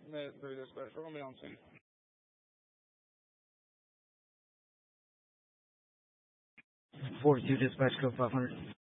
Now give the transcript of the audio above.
Minute 3 dispatch. We're going to be on scene. 42 dispatch code 500.